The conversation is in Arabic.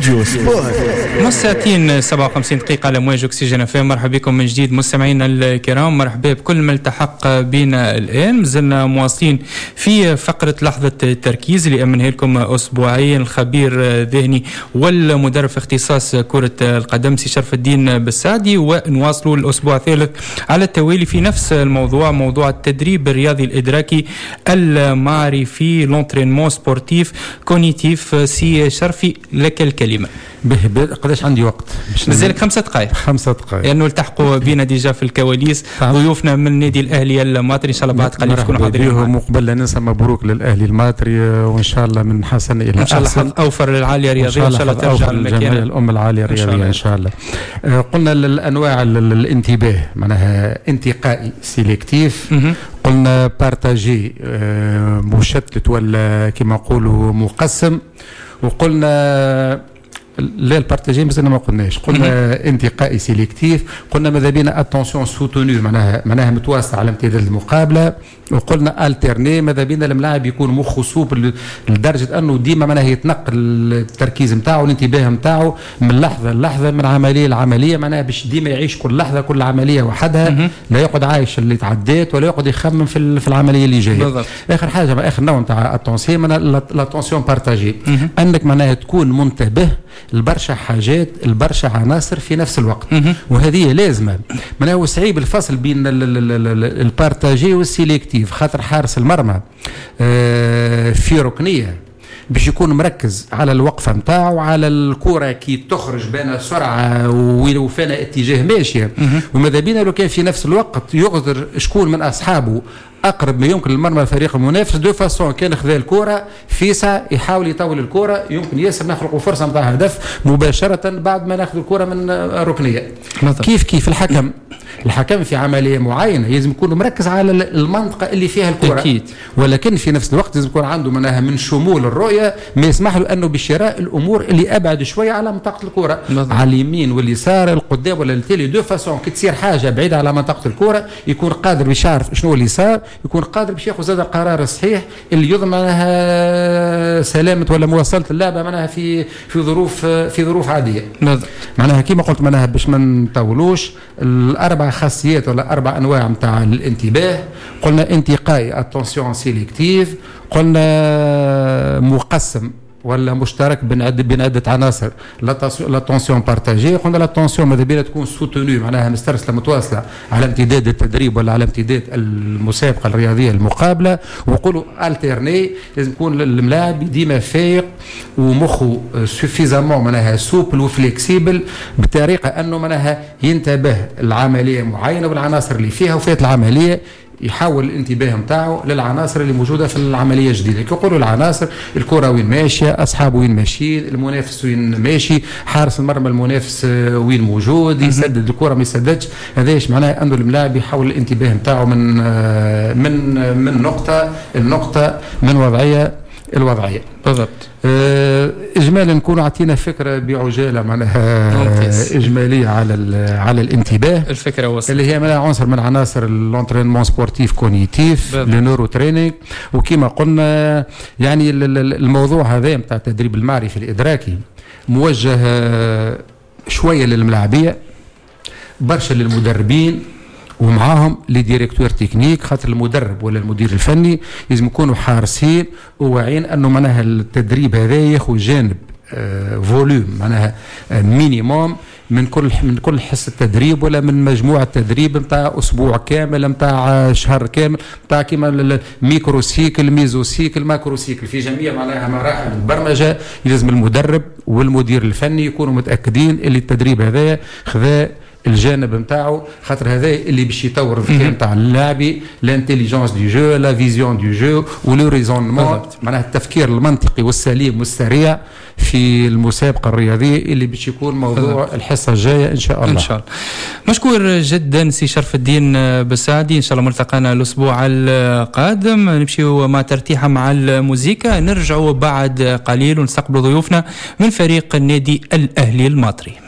راديو سبورت. مستمعين 57 دقيقة على موج أكسجين FM. مرحبا بكم من جديد مستمعينا الكرام، مرحبا بكل ما التحق بنا الآن. مازلنا مواصلين في فقرة لحظة التركيز اللي أمنها لكم أسبوعيا الخبير الذهني والمدرب في اختصاص كرة القدم سي شرف الدين بالسعدي، ونواصلوا الأسبوع الثالث على التوالي في نفس الموضوع، موضوع التدريب الرياضي الإدراكي المعرفي، لونترينمون سبورتيف كونيتيف. سي شرفي لك الكلمة. قداش عندي وقت؟ مازالك 5 دقائق. 5 دقائق لأنه التحقوا بنا ديجا في الكواليس ضيوفنا من النادي الأهلي الماطري، إن شاء الله بعد قليل تكونوا حاضرين. وقبل لا ننسى مبروك للأهلي الماطري، وإن شاء الله من حسن إلى أحسن. إن شاء الله أوفر للعالية الرياضية، إن شاء الله ترجع للجمعية الأم العالية الرياضية إن شاء الله. قلنا الأنواع الانتباه معناها انتقائي سيليكتيف، قلنا بارتاجي مشتت ولا كما نقولوا مقسم، وقلنا لا البارتاجي مازلنا ما قلناش، قلنا انتقائي سيليكتيف، قلنا ماذا بينا اتونسيون سوتوني معناها متوسع على امتداد المقابله، وقلنا الترني ماذا بينا الملاعب يكون مخه صوب لدرجه انه ديما معناها يتنقل التركيز نتاعو والانتباه نتاعو من لحظه للحظه، من عمليه لعمليه، معناها باش ديما يعيش كل لحظه كل عمليه وحدها، لا يقعد عايش اللي تعدات ولا يقعد يخمم في العمليه اللي جايه. بالضبط. اخر حاجه اخر نوع نتاع اتونسيون معناها لاتونسيون بارتاجي، انك معناها تكون منتبه البرشا حاجات البرشا عناصر في نفس الوقت، وهذه لازمه. معناها وصعيب الفصل بين البارتاجي والسيليكتيف، خاطر حارس المرمى في ركنيه باش يكون مركز على الوقفه نتاعو، على الكره كي تخرج بين سرعه وفين اتجاه ماشيه، وماذا بينا لو كان في نفس الوقت يقدر شكون من اصحابه اقرب ما يمكن للمرمى الفريق المنافس دو فاسون، كان خذا الكره في ساعه يحاول يطول الكره، يمكن ياسر نخلقوا فرصه نتاع هدف مباشره بعد ما ناخذ الكره من ركنيه. كيف الحكم في عمليه معينه لازم يكون مركز على المنطقه اللي فيها الكره أكيد. ولكن في نفس الوقت لازم يكون عنده منها من شمول الرؤيه ما يسمح له انه بشراء الامور اللي ابعد شويه على منطقه الكره، على اليمين واليسار القدام ولا التالي دو فاسون، كي تصير حاجه بعيده على منطقه الكره يكون قادر باش يعرف شنو اللي صار، يكون قادر باش ياخذ هذا القرار الصحيح اللي يضمن معناها سلامه ولا مواصله اللعبه معناها في ظروف عاديه. معناها كما قلت معناها باش ما نطولوش، الاربع خاصيات ولا 4 انواع نتاع الانتباه، قلنا انتقائي اتونسيون سيليكتيف، قلنا مقسم ولا مشترك بين عده عناصر لاتونسيون بارتاجي، قلنا لاتونسيون ماذا بينا تكون سوتوني معناها مسترسله متواصله على امتداد التدريب ولا على امتداد المسابقه الرياضيه المقابله، ونقولوا الترني لازم يكون الملاعب ديما فايق ومخه سوفيزامون معناها سوبل وفليكسيبل بطريقه انه معناها ينتبه العمليه معينه والعناصر اللي فيها، وفات العمليه يحول الانتباه نتاعو للعناصر اللي موجوده في العمليه الجديده. يقولوا العناصر الكره وين ماشيه، اصحابه وين ماشيين، المنافس وين ماشي، حارس المرمى المنافس وين موجود، يسدد الكره ما يسددش، هذا ايش معناه انه الملاعب يحول الانتباه نتاعو من نقطه من وضعيه الوضعيه. بالضبط. اجمالا نكون عطينا فكره بعجاله معناها اجماليه على الانتباه. الفكره وصلت اللي هي معناها عنصر من عناصر اللونترينمون سبورتيف كونيتيف لنورو ترينينغ، وكما قلنا يعني الموضوع هذا نتاع التدريب المعرفي الادراكي موجه شويه للملاعبيه، برشا للمدربين، ومعاهم لي ديريكتور تكنيك، خاطر المدرب ولا المدير الفني لازم يكونوا حارسين وواعيين انه معناها التدريب هذا ياخذ جانب فوليوم معناها مينيموم من كل حصه تدريب ولا من مجموعه تدريب نتاع اسبوع كامل نتاع شهر كامل نتاع كيما الميكرو سيكل ميزو سيكل ماكرو سيكل في جميع معناها مراحل البرمجه. لازم المدرب والمدير الفني يكونوا متاكدين اللي التدريب هذا خذا الجانب نتاعو، خاطر هذا اللي باش يطور الذكاء نتاع اللاعبي، لانتيليجونس دو جو، لا فيزيون دو جو، ولو ريزونمون معناها التفكير المنطقي والسليم والسريع في المسابقه الرياضيه اللي باش يكون موضوع الحصه الجايه ان شاء الله. ان شاء الله. مشكور جدا سي شرف الدين بالسعدي، ان شاء الله ملتقانا الاسبوع القادم. نمشيو مع ترتيحه مع الموسيقى، نرجعوا بعد قليل ونستقبلوا ضيوفنا من فريق النادي الاهلي الماطري.